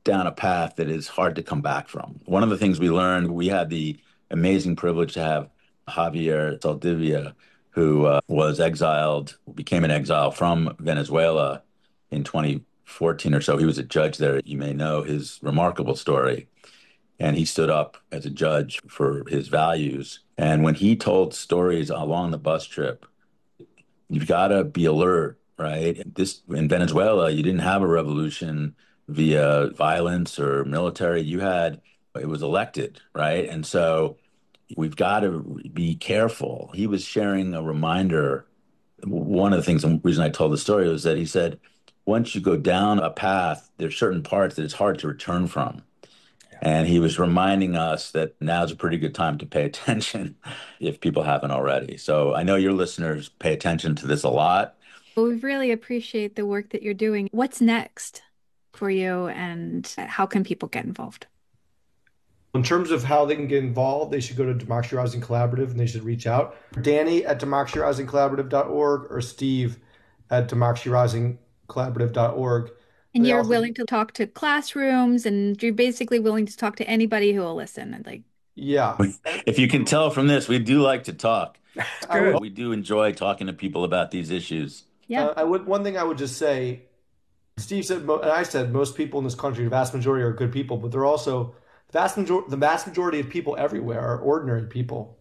down a path that is hard to come back from. One of the things we learned, we had the amazing privilege to have Javier Saldivia, who was exiled, became an exile from Venezuela in 2014 or so. He was a judge there. You may know his remarkable story. And he stood up as a judge for his values. And when he told stories along the bus trip, you've got to be alert, right? This in Venezuela, you didn't have a revolution via violence or military. You had it was elected, right? And so we've got to be careful. He was sharing a reminder. One of the things, the reason I told the story was that he said, once you go down a path, there's certain parts that it's hard to return from. And he was reminding us that now's a pretty good time to pay attention if people haven't already. So I know your listeners pay attention to this a lot. Well, we really appreciate the work that you're doing. What's next for you, and how can people get involved? In terms of how they can get involved, they should go to Democracy Rising Collaborative and they should reach out. Danny at democracyrisingcollaborative.org or Steve at democracyrisingcollaborative.org. And They you're also, willing to talk to classrooms, and you're basically willing to talk to anybody who will listen. And like, yeah. If you can tell from this, we do like to talk. I would, We do enjoy talking to people about these issues. yeah, one thing I would just say, Steve said, and I said, most people in this country, the vast majority are good people, but they're also the vast majority of people everywhere are ordinary people.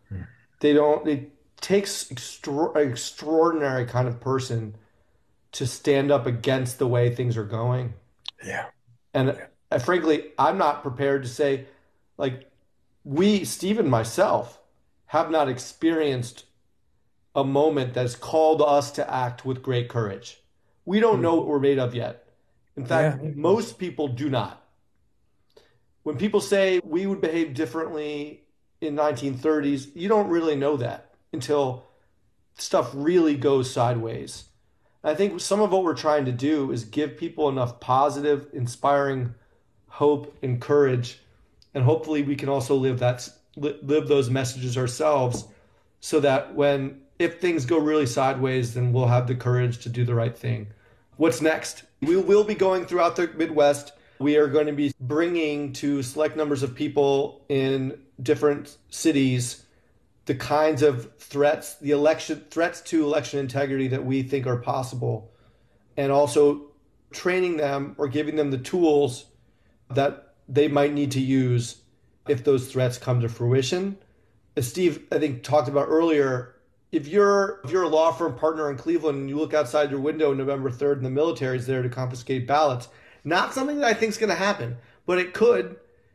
It takes an extraordinary kind of person to stand up against the way things are going. Yeah. And frankly, I'm not prepared to say, like, Steve and myself, have not experienced a moment that's called us to act with great courage. We don't know what we're made of yet. In fact, Yeah. most people do not. When people say we would behave differently in 1930s, you don't really know that until stuff really goes sideways. I think some of what we're trying to do is give people enough positive, inspiring hope and courage, and hopefully we can also live those messages ourselves, so that if things go really sideways, then we'll have the courage to do the right thing. What's next? We will be going throughout the Midwest. We are going to be bringing to select numbers of people in different cities the kinds of threats to election integrity that we think are possible, and also training them or giving them the tools that they might need to use if those threats come to fruition. As Steve, I think, talked about earlier, if you're a law firm partner in Cleveland and you look outside your window November 3rd and the military is there to confiscate ballots, not something that I think is going to happen, but it could.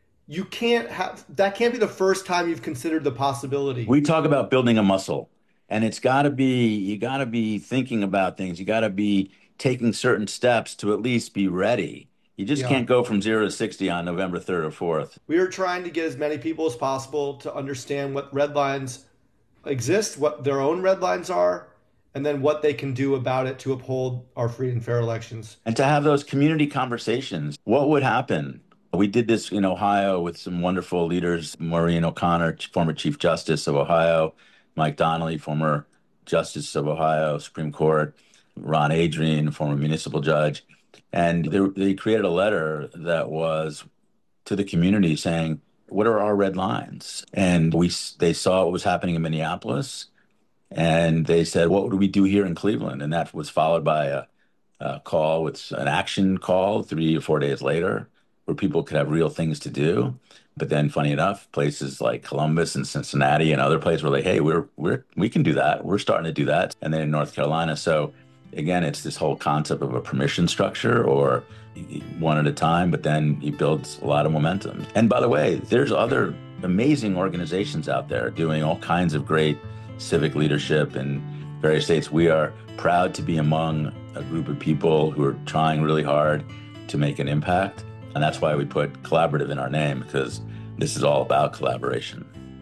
That can't be the first time you've considered the possibility. We talk about building a muscle, and you got to be thinking about things. You got to be taking certain steps to at least be ready. You just Yeah. can't go from 0 to 60 on November 3rd or 4th. We are trying to get as many people as possible to understand what red lines exist, what their own red lines are, and then what they can do about it to uphold our free and fair elections. And to have those community conversations. What would happen? We did this in Ohio with some wonderful leaders, Maureen O'Connor, former Chief Justice of Ohio, Mike Donnelly, former Justice of Ohio Supreme Court, Ron Adrian, former municipal judge. And they created a letter that was to the community saying, what are our red lines? And they saw what was happening in Minneapolis, and they said, what would we do here in Cleveland? And that was followed by a call with an action call 3 or 4 days later, where people could have real things to do. But then, funny enough, places like Columbus and Cincinnati and other places were like, "Hey, we can do that. We're starting to do that." And then in North Carolina, so again, it's this whole concept of a permission structure, or one at a time, but then you build a lot of momentum. And by the way, there's other amazing organizations out there doing all kinds of great civic leadership in various states. We are proud to be among a group of people who are trying really hard to make an impact. And that's why we put collaborative in our name, because this is all about collaboration.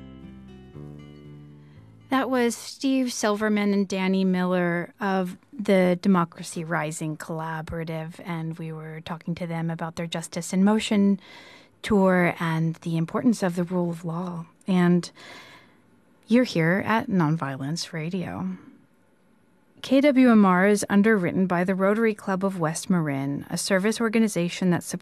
that was Steve Silverman and Danny Miller of the Democracy Rising Collaborative, and we were talking to them about their Justice in Motion tour and the importance of the rule of law. And you're here at Nonviolence Radio. KWMR is underwritten by the Rotary Club of West Marin, a service organization that supports